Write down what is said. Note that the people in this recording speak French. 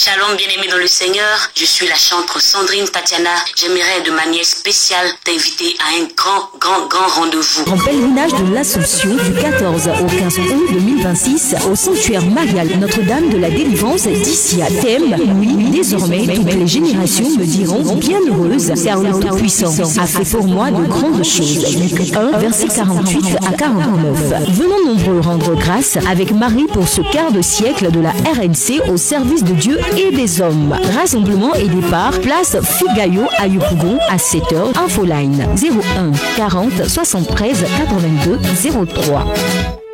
Shalom bien-aimé dans le Seigneur, je suis la chanteuse Sandrine Tatiana. J'aimerais de manière spéciale t'inviter à un grand rendez-vous. En pèlerinage de l'Assomption du 14 au 15 août 2026 au sanctuaire marial Notre-Dame de la Délivrance d'Issia. Thème, oui, désormais toutes les générations me diront bienheureuse car le Tout-Puissant a fait pour moi de grandes choses. Luc 1, verset 48 à 49. Venons nombreux rendre grâce avec Marie pour ce quart de siècle de la RNC au service de Dieu et des hommes. Rassemblement et départ, place Figayo à Yopougon à 7h. Infoline 01 40 73 82 03.